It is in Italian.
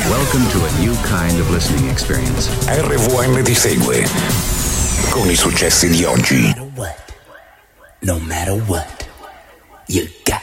Welcome to a new kind of listening experience. RVM ti segue con i successi di oggi. No matter what, you